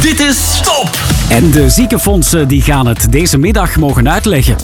Dit is Top! En de ziekenfondsen die gaan het deze middag mogen uitleggen.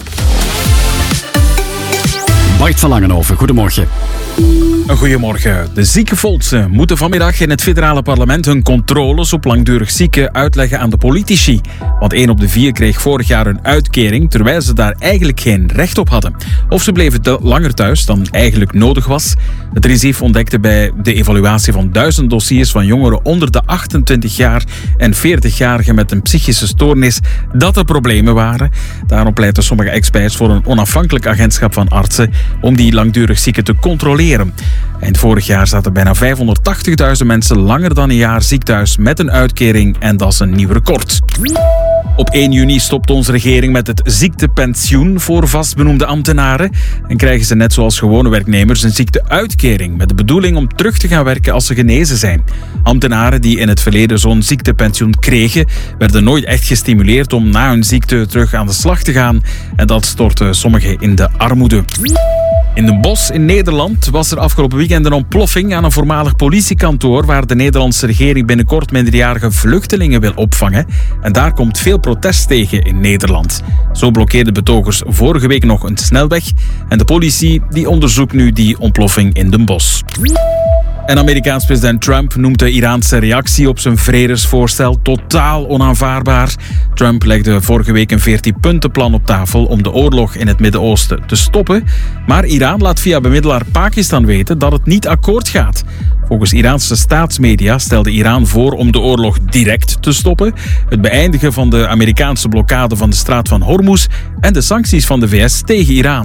Bart van Langenhoven, goedemorgen. Goedemorgen. De ziekenfondsen moeten vanmiddag in het federale parlement hun controles op langdurig zieken uitleggen aan de politici. Want 1 op de 4 kreeg vorig jaar een uitkering, terwijl ze daar eigenlijk geen recht op hadden. Of ze bleven langer thuis dan eigenlijk nodig was. Het RISIF ontdekte bij de evaluatie van 1000 dossiers van jongeren onder de 28 jaar en 40-jarigen met een psychische stoornis dat er problemen waren. Daarom pleiten sommige experts voor een onafhankelijk agentschap van artsen om die langdurig zieken te controleren. Eind vorig jaar zaten bijna 580.000 mensen langer dan een jaar ziek thuis met een uitkering en dat is een nieuw record. Op 1 juni stopt onze regering met het ziektepensioen voor vastbenoemde ambtenaren en krijgen ze net zoals gewone werknemers een ziekteuitkering met de bedoeling om terug te gaan werken als ze genezen zijn. Ambtenaren die in het verleden zo'n ziektepensioen kregen, werden nooit echt gestimuleerd om na hun ziekte terug aan de slag te gaan en dat stortte sommigen in de armoede. In Den Bosch in Nederland was er afgelopen weekend een ontploffing aan een voormalig politiekantoor waar de Nederlandse regering binnenkort minderjarige vluchtelingen wil opvangen. En daar komt veel protest tegen in Nederland. Zo blokkeerden betogers vorige week nog een snelweg en de politie die onderzoekt nu die ontploffing in Den Bosch. En Amerikaans president Trump noemt de Iraanse reactie op zijn vredesvoorstel totaal onaanvaardbaar. Trump legde vorige week een 14-puntenplan op tafel om de oorlog in het Midden-Oosten te stoppen. Maar Iran laat via bemiddelaar Pakistan weten dat het niet akkoord gaat. Volgens Iraanse staatsmedia stelde Iran voor om de oorlog direct te stoppen, het beëindigen van de Amerikaanse blokkade van de straat van Hormuz en de sancties van de VS tegen Iran.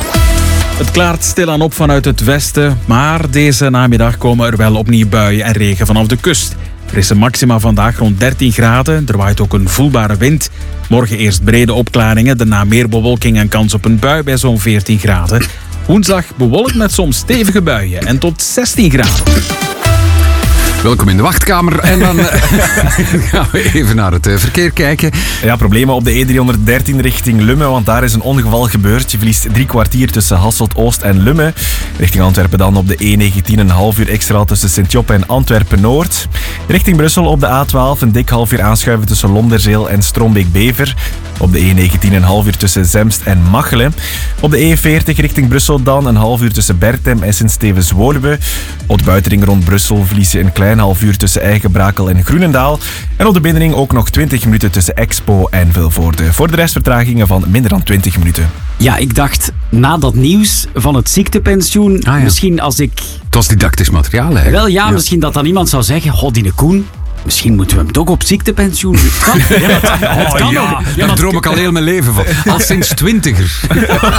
Het klaart stilaan op vanuit het westen, maar deze namiddag komen er wel opnieuw buien en regen vanaf de kust. Er is een maxima vandaag rond 13 graden, er waait ook een voelbare wind. Morgen eerst brede opklaringen, daarna meer bewolking en kans op een bui bij zo'n 14 graden. Woensdag bewolkt met soms stevige buien en tot 16 graden. Welkom in de wachtkamer. En dan gaan we even naar het verkeer kijken. Ja, problemen op de E313 richting Lummen, want daar is een ongeval gebeurd. Je verliest 3 kwartier tussen Hasselt-Oost en Lummen. Richting Antwerpen dan op de E19 een half uur extra tussen Sint-Joppe en Antwerpen-Noord. Richting Brussel op de A12 een dik half uur aanschuiven tussen Londerzeel en Strombeek-Bever. Op de E19 een half uur tussen Zemst en Machelen. op de E40 richting Brussel dan een half uur tussen Bertem en Sint-Stevens-Woluwe. Op de buitenring rond Brussel verlies je een klein half uur tussen Eigenbrakel en Groenendaal. En op de binnenring ook nog 20 minuten tussen Expo en Vilvoorde. Voor de rest vertragingen van minder dan 20 minuten. Ja, ik dacht na dat nieuws van het ziektepensioen, misschien als ik... Het was didactisch materiaal eigenlijk. Wel ja, misschien dat dan iemand zou zeggen, god, die Koen, misschien moeten we hem toch op ziektepensioen. Het kan. Het kan ook. Ja, daar droom ik al heel mijn leven van. Al sinds 20er.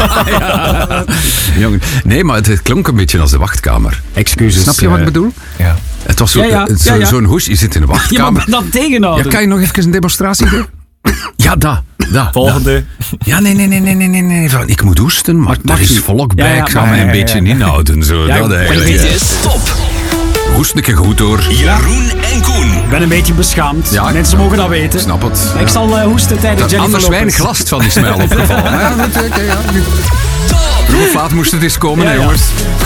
Jongen. Nee, maar het klonk een beetje als de wachtkamer. Excuses. Snap je wat ik bedoel? Ja. Het was zo'n hoes, je zit in de wachtkamer. Ja, maar dat tegenhouden. Ja, kan je nog even een demonstratie doen? Ja, dat. Volgende. Ja, nee. Ik moet hoesten, maar er is volk bij. Ik ga me een beetje inhouden. Zo, Ja, dat eigenlijk. Dit is Top. Hoest een keer goed door. Jeroen en Koen. Ik ben een beetje beschaamd. Ja, mensen mogen dat weten. Ik snap het. Ik zal hoesten tijdens Dat Jennifer anders Lopez. weinig last van die smijl opgevallen. Ja, vroeg of laat moest het eens komen, hè, jongens.